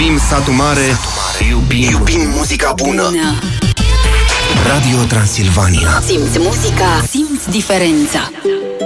Iubim Satul Mare, iubim muzica bună. Radio Transilvania. Simți muzica, simți diferența.